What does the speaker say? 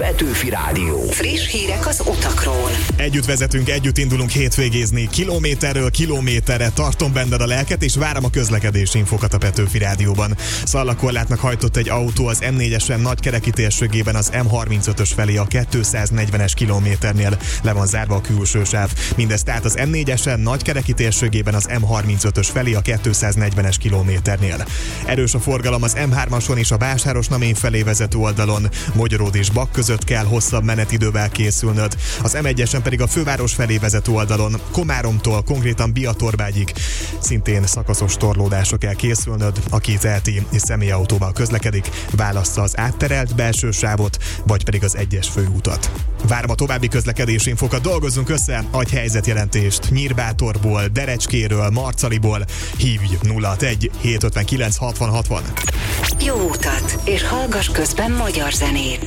Petőfi Rádió. Friss hírek az utakról. Együtt vezetünk, együtt indulunk hétvégézni. Kilométerről kilométerre tartom benned a lelket, és várom a közlekedési infokat a Petőfi Rádióban. Szalagkorlátnak hajtott egy autó az M4-esen nagykereki térségében az M35-ös felé a 240-es kilométernél. Le van zárva a külső sáv. Mindez tehát az M4-esen nagykereki térségében az M35-ös felé a 240-es kilométernél. Erős a forgalom az M3-ason és a Vásáros-Namény felé vezető oldalon. Magyaród és Bak között kell hosszabb menetidővel készülnöd. Az M1-esen pedig a főváros felé vezető oldalon, Komáromtól konkrétan Biatorbágyig szintén szakaszos torlódásra kell készülnöd. Aki teheti és személyautóval közlekedik, válassza az átterelt belső sávot, vagy pedig az 1-es főútat. Várom a további közlekedési infokat, dolgozzunk össze, adj helyzetjelentést Nyírbátorból, Derecskéről, Marcaliból, hívj 061 759 60 60. Jó utat, és hallgass közben magyar zenét.